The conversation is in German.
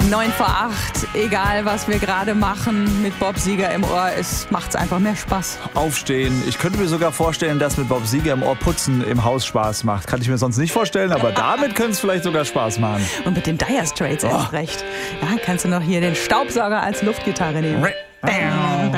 9 vor 8, egal was wir gerade machen, mit Bob Seger im Ohr, es macht's einfach mehr Spaß. Aufstehen. Ich könnte mir sogar vorstellen, dass mit Bob Seger im Ohr Putzen im Haus Spaß macht. Kann ich mir sonst nicht vorstellen, aber damit könnte es vielleicht sogar Spaß machen. Und mit den Dire Straits erst recht. Ja, kannst du noch hier den Staubsauger als Luftgitarre nehmen.